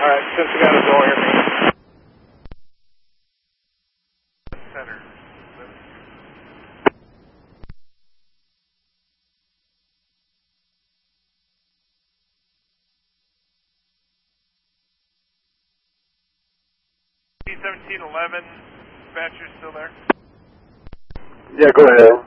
Alright, since we got a door here, center. C-1711, dispatcher still there? Yeah, go ahead.